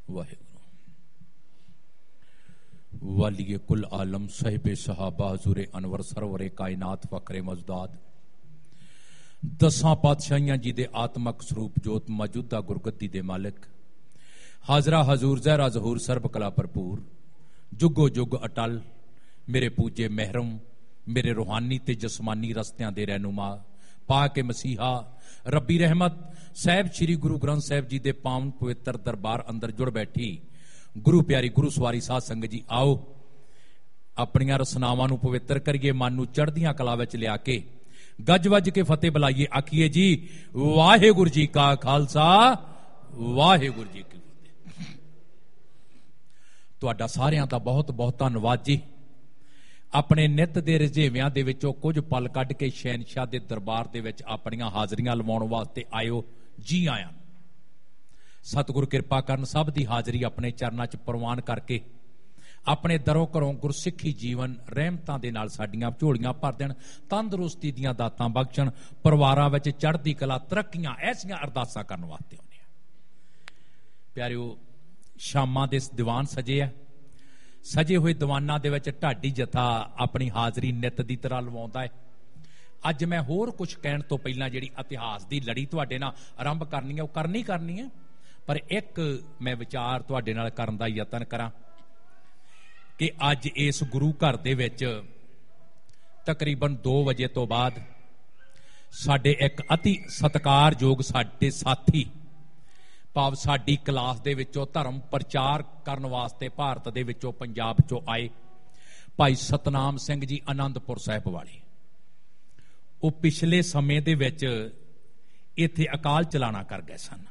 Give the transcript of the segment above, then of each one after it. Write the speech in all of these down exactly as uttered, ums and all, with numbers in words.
वाहिगुरु। वालिए कुल आलम साहिबे सहाबा हजूरे अनवर सरवरे कायनात फकरे मजदाद दसां पातशाहियां जी दे आत्मक स्वरूप जोत मौजूदा गुरगद्दी दे मालिक हाजरा हजूर जहरा जहूर सर्ब कला भरपूर जुगो जुग अटल मेरे पूजे महरम मेरे रूहानी ते जसमानी रस्तियां दे रहनुमा पा के मसीहा रब्बी रहमत साहब श्री गुरु ग्रंथ साहब जी दे पावन पवित्र दरबार अंदर जुड़ बैठी गुरु प्यारी गुरु सवारी साध संगत जी आओ अपनियां रसनावां नूं पवित्र करिए मन नूं चढ़दियां कला विच लिया के गज वज के फतेह बुलाइए आखिए जी वाहिगुरु जी का खालसा वाहिगुरु जी की फतेह। तुहाडा सारियां दा बहुत बहुत धन्नवाद जी। अपने नित दे रजेवियां दे विचों कुछ पल कढ के शहनशाह दे दरबार दे विच अपनियां हाजरियां लवाउण वास्ते आयो जी आया। सतगुरु किरपा करन सब दी हाजरी अपने चरनां च प्रवान करके अपने दरों घरों गुरसिੱਖੀ जीवन रहमतां दे नाल साडीआं झोलियां भर देण तंदुरुस्ती दीआं दातां बख्शण परिवारां विच चढ़दी कला तरक्कीआं ऐसियां अरदासां करन वास्ते आउने आ। प्यारिओ शामां दे दीवान सजे आ सजे हुए दीवानां दे विच ढाडी जथा अपनी हाजरी नित दी तरह लवाउंदा है। अज मैं होर कुछ कहण तो पहिलां जिहड़ी इतिहास दी लड़ी तुहाडे नाल आरंभ करनी है वो करनी करनी है पर एक मैं विचार तुहाडे नाल करन दा यतन करां कि अज इस गुरु घर दे विच तकरीबन दो बजे तो बाद साडे एक अति सत्कारयोग साडे साथी भाव साडी क्लास दे विचों धर्म प्रचार करन वास्ते भारत दे विचों पंजाब चों आए भाई सतनाम सिंह जी आनंदपुर साहिब वाले वो पिछले समय दे विच इत्थे अकाल चलाना कर गए सन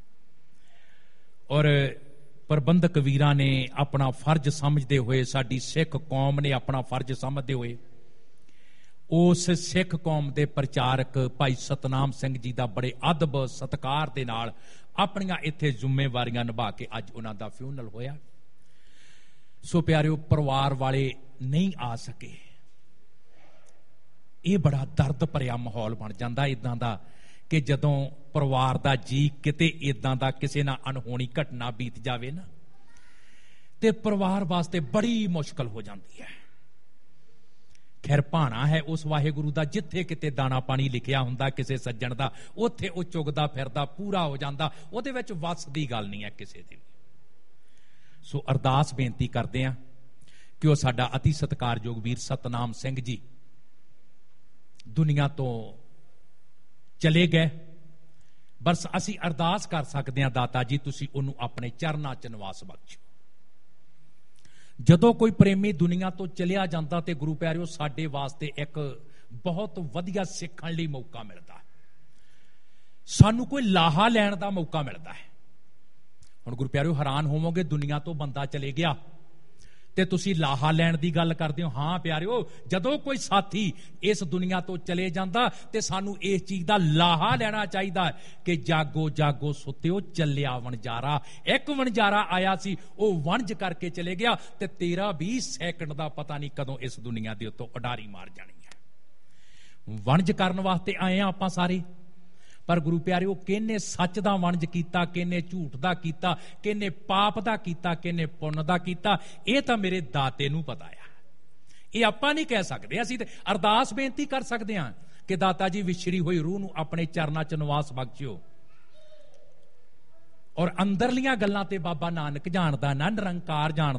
और प्रबंधक वीरां ने अपना फर्ज समझते हुए साडी सिख कौम ने अपना फर्ज समझते हुए उस सिख कौम के प्रचारक भाई सतनाम सिंह जी का बड़े अदब सत्कार दे नाल अपनियां इत्थे जिम्मेवारियां निभा के अज उन्हां दा फ्यूनल होया। सो प्यारिओ परिवार वाले नहीं आ सके ये बड़ा दर्द भरिया माहौल बन जाता इदां दा कि जदों परिवार का जी किते इदां दा किसी ना अनहोनी घटना बीत जाए ना ते परिवार वास्ते बड़ी मुश्किल हो जाती है। खैर भाना है उस वाहिगुरु का जिथे किते दाना पानी लिखिया हुंदा किसी सज्जण का उत्थे वो चुगदा फिरदा पूरा हो जाता उहदे विच वस दी गल नहीं है किसी दी। सो अरदास बेनती करते हैं कि वह साडा अति सत्कारयोग वीर सतनाम सिंह जी दुनिया तो चले गए बस असी अरदास कर सकते हैं दाता जी तुसी उन्होंने अपने चरनां च निवास बख्शो। जदों कोई प्रेमी दुनिया तो चलिया जाता तो गुरु प्यारिओ साडे वास्ते एक बहुत वधिया सीखण लई मौका मिलता है सानू कोई लाहा लैण दा मौका मिलता है। हुण गुरु प्यारिओ हैरान होवोगे दुनिया तो बंदा चले गया ते तुसी लाहा लैण दी गल करदे हो। हाँ प्यारिओ जदों कोई साथी इस दुनिया तो चले जांदा ते सानू इस चीज दा लाहा लेना चाहिदा कि जागो जागो सुत्तिओ चलिया वणजारा। एक वणजारा आया सी वो वणज करके चले गया ते तेरह बीस सैकंड दा पता नहीं कदों इस दुनिया दे उत्तों उडारी मार जानी है। वणज करन वास्ते आए आ आपां सारे पर गुरु प्यारिओ किहने सच दा वणज कीता किहने झूठ दा कीता किहने पाप दा कीता किहने पुण्य दा कीता ये तां मेरे दाते नूं पता है। ये आपां नहीं कह सकदे असीं ते अरदास बेनती कर सकदे हां कि दाता जी विछड़ी हुई रूह नूं अपने चरनां च निवास बख्शिओ और अंदरलियां गल्लां ते बाबा नानक जाणदा ना निरंकार जाणदा